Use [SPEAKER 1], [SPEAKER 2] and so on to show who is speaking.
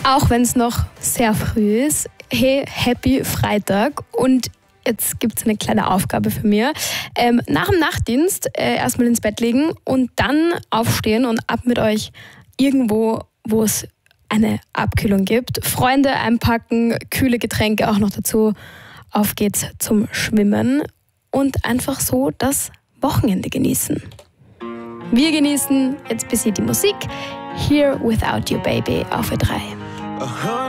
[SPEAKER 1] Auch wenn es noch sehr früh ist. Hey, happy Freitag. Und jetzt gibt es eine kleine Aufgabe für mich. Nach dem Nachtdienst erstmal ins Bett legen und dann aufstehen und ab mit euch irgendwo, wo es eine Abkühlung gibt. Freunde einpacken, kühle Getränke auch noch dazu. Auf geht's zum Schwimmen und einfach so das Wochenende genießen. Wir genießen jetzt ein bisschen die Musik. Here Without You Baby auf E3.